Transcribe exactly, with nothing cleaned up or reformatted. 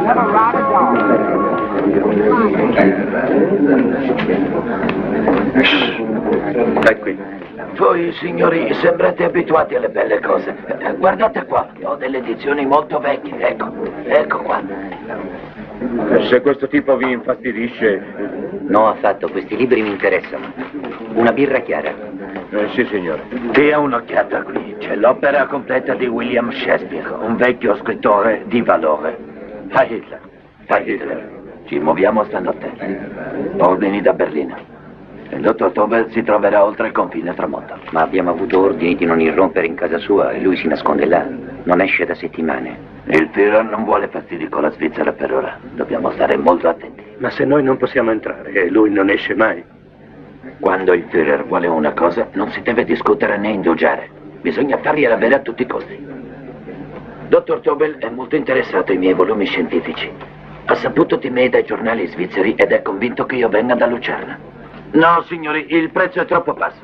Dai qui. Voi, signori, sembrate abituati alle belle cose. Guardate qua, ho delle edizioni molto vecchie. Ecco, ecco qua. Se questo tipo vi infastidisce... No, affatto, questi libri mi interessano. Una birra chiara. Eh, sì, signore. Dia un'occhiata qui. C'è l'opera completa di William Shakespeare, un vecchio scrittore di valore. Heil Hitler. Heil Hitler. Ci muoviamo stanotte. Ordini da Berlino. Il dottor Tobel si troverà oltre il confine tramonto. Ma abbiamo avuto ordini di non irrompere in casa sua e lui si nasconde là. Non esce da settimane. Il Führer non vuole fastidi con la Svizzera per ora. Dobbiamo stare molto attenti. Ma se noi non possiamo entrare e lui non esce mai? Quando il Führer vuole una cosa, non si deve discutere né indugiare. Bisogna fargliela bere a tutti i costi. Dottor Tobel è molto interessato ai miei volumi scientifici. Ha saputo di me dai giornali svizzeri ed è convinto che io venga da Lucerna. No, signori, il prezzo è troppo basso.